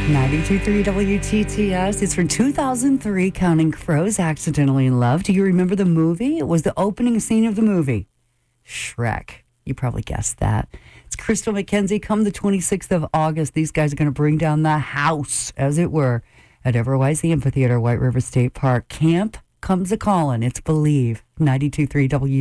92.3 WTTS. It's from 2003, Counting Crows, Accidentally in Love. Do you remember the movie? It was the opening scene of the movie. Shrek. You probably guessed that. It's Crystal McKenzie. Come the 26th of August, these guys are going to bring down the house, as it were, at Everwise the Amphitheater, White River State Park. Camp comes a-calling. It's Believe. 92.3 W.